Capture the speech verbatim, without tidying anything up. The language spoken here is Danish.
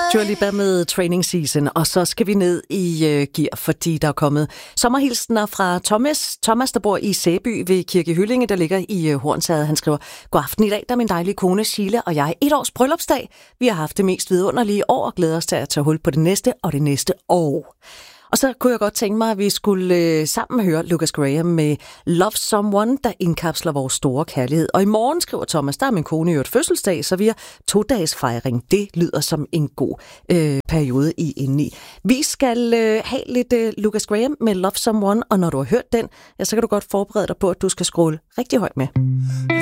Dua Lipa med Training Season, og så skal vi ned i øh, gear, fordi der er kommet sommerhilsener fra Thomas. Thomas, der bor i Sæby ved Kirke Hyllinge, der ligger i øh, Hornsherred. Han skriver, god aften i dag, der er min dejlige kone Sheila og jeg et års bryllupsdag. Vi har haft det mest vidunderlige år og glæder os til at tage hul på det næste og det næste år. Og så kunne jeg godt tænke mig, at vi skulle øh, sammen høre Lucas Graham med Love Someone, der indkapsler vores store kærlighed. Og i morgen, skriver Thomas, der er min kone i et fødselsdag, så vi har to dages fejring. Det lyder som en god øh, periode i indeni. Vi skal øh, have lidt øh, Lucas Graham med Love Someone, og når du har hørt den, ja, så kan du godt forberede dig på, at du skal scrolle rigtig højt med.